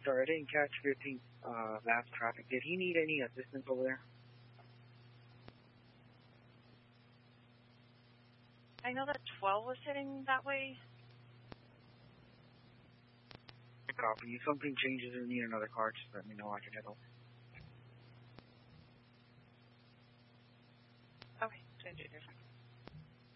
sorry, I didn't catch 15th last traffic. Did he need any assistance over there? I know that 12 was heading that way. Copy. If something changes or need another car, just let me know. I can head over. Okay, so do different.